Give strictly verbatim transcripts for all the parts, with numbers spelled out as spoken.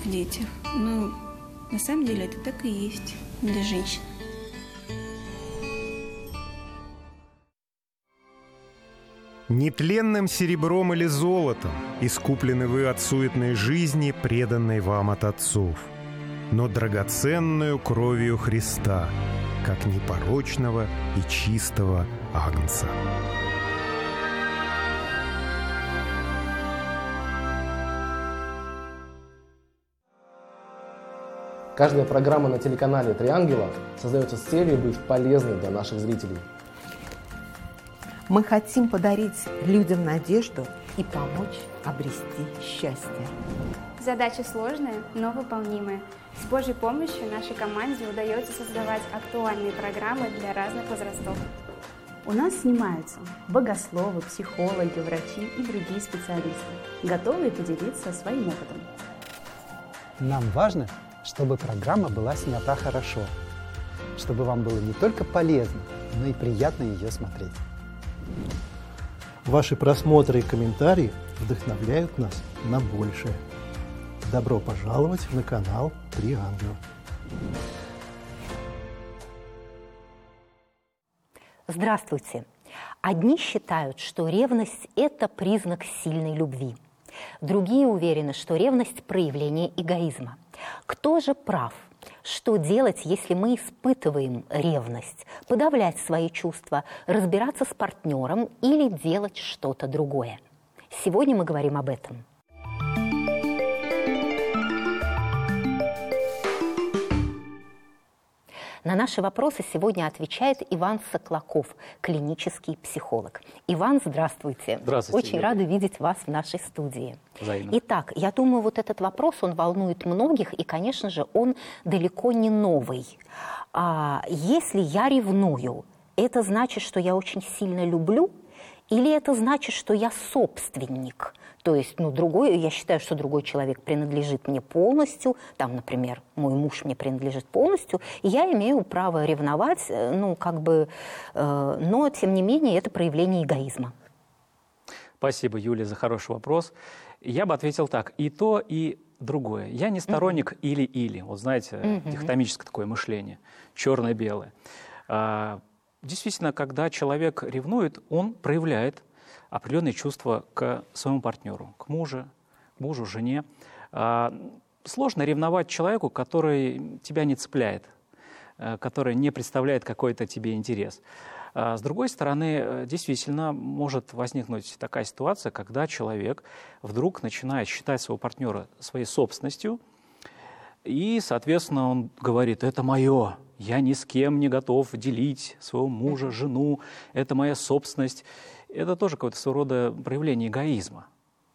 в детях. Но на самом деле это так и есть для женщин. Нетленным серебром или золотом искуплены вы от суетной жизни, преданной вам от отцов, но драгоценную кровью Христа, как непорочного и чистого агнца. Каждая программа на телеканале «Три ангела» создается с целью быть полезной для наших зрителей. Мы хотим подарить людям надежду и помочь обрести счастье. Задача сложная, но выполнимая. С Божьей помощью нашей команде удается создавать актуальные программы для разных возрастов. У нас снимаются богословы, психологи, врачи и другие специалисты, готовые поделиться своим опытом. Нам важно, чтобы программа была снята хорошо, чтобы вам было не только полезно, но и приятно ее смотреть. Ваши просмотры и комментарии вдохновляют нас на большее. Добро пожаловать на канал «Три ангела». Здравствуйте. Одни считают, что ревность – это признак сильной любви. Другие уверены, что ревность – проявление эгоизма. Кто же прав? Что делать, если мы испытываем ревность? Подавлять свои чувства, разбираться с партнером или делать что-то другое? Сегодня мы говорим об этом. На наши вопросы сегодня отвечает Иван Соклаков, клинический психолог. Иван, здравствуйте. Здравствуйте. Очень рада видеть вас в нашей студии. Взаимно. Итак, я думаю, вот этот вопрос, он волнует многих, и, конечно же, он далеко не новый. А если я ревную, это значит, что я очень сильно люблю, или это значит, что я собственник? То есть, ну, другой, я считаю, что другой человек принадлежит мне полностью, там, например, мой муж мне принадлежит полностью, и я имею право ревновать, ну, как бы, э, но, тем не менее, это проявление эгоизма. Спасибо, Юлия, за хороший вопрос. Я бы ответил так: и то, и другое. Я не сторонник uh-huh. или-или. Вот знаете, uh-huh. дихотомическое такое мышление, черное-белое. А, действительно, когда человек ревнует, он проявляет определенные чувства к своему партнеру, к мужу, к мужу, жене. А, сложно ревновать человеку, который тебя не цепляет, который не представляет какой-то тебе интерес. А, с другой стороны, действительно может возникнуть такая ситуация, когда человек вдруг начинает считать своего партнера своей собственностью, и, соответственно, он говорит: это мое, я ни с кем не готов делить своего мужа, жену, это моя собственность. Это тоже какое-то своего рода проявление эгоизма.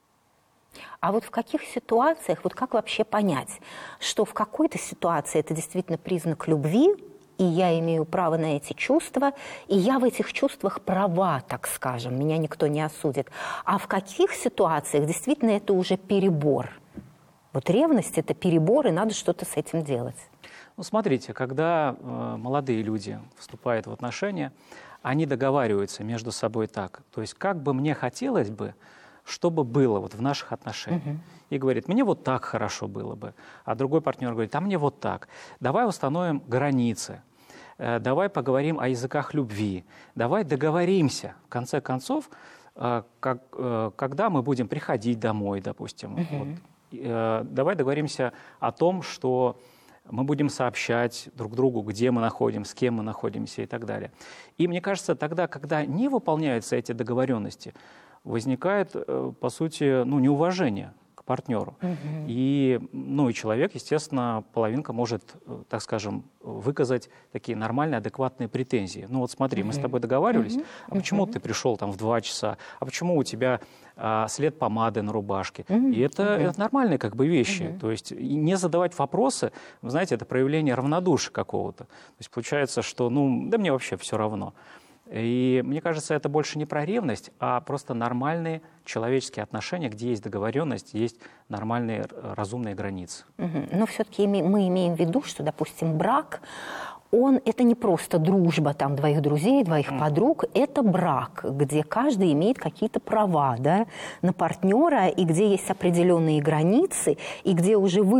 А вот в каких ситуациях, вот как вообще понять, что в какой-то ситуации это действительно признак любви, и я имею право на эти чувства, и я в этих чувствах права, так скажем, меня никто не осудит. А в каких ситуациях действительно это уже перебор? Вот ревность – это перебор, и надо что-то с этим делать. Ну, смотрите, когда э, молодые люди вступают в отношения, они договариваются между собой так. То есть как бы мне хотелось бы, чтобы было вот в наших отношениях. Uh-huh. И говорит: мне вот так хорошо было бы. А другой партнер говорит: а мне вот так. Давай установим границы. Э, давай поговорим о языках любви. Давай договоримся, в конце концов, э, как, э, когда мы будем приходить домой, допустим. Uh-huh. Вот. Э, давай договоримся о том, что мы будем сообщать друг другу, где мы находимся, с кем мы находимся и так далее. И мне кажется, тогда, когда не выполняются эти договоренности, возникает, по сути, ну, неуважение к партнеру. Угу. И, ну, и человек, естественно, половинка может, так скажем, выказать такие нормальные, адекватные претензии. Ну вот смотри, угу. мы с тобой договаривались, угу. а почему угу. ты пришел там в два часа, а почему у тебя а, след помады на рубашке? Угу. И это, угу. это нормальные как бы вещи. Угу. То есть и не задавать вопросы, вы знаете, это проявление равнодушия какого-то. То есть получается, что, ну, да мне вообще все равно. И мне кажется, это больше не про ревность, а просто нормальные человеческие отношения, где есть договоренность, есть нормальные разумные границы. Угу. Но все-таки мы имеем в виду, что, допустим, брак, он, это не просто дружба там, двоих друзей, двоих mm. подруг, это брак, где каждый имеет какие-то права, да, на партнера, и где есть определенные границы, и где уже вы